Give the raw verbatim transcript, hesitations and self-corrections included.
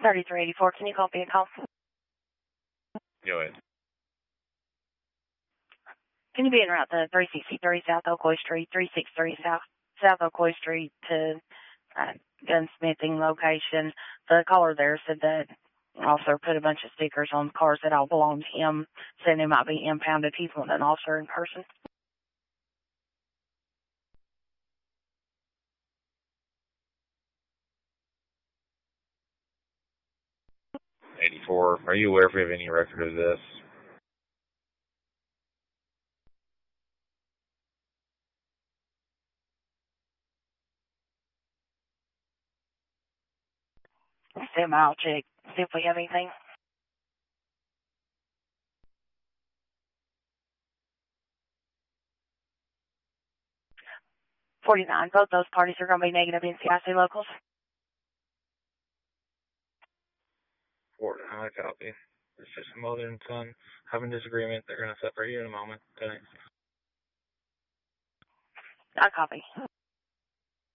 thirty-three eighty-four, can you call me a call? Go ahead. Can you be en route to three sixty-three South Oakwood Street, three sixty-three South South Oakwood Street to uh, gunsmithing location? The caller there said that officer put a bunch of stickers on cars that all belong to him, saying they might be impounded. He's wanting an officer in person. eighty-four, are you aware if we have any record of this? Stand by, I'll check, see if we have anything. forty-nine, both those parties are going to be negative N C I C locals. Four, I copy. It's just a mother and son having disagreement. They're going to separate you in a moment. Thanks. I copy.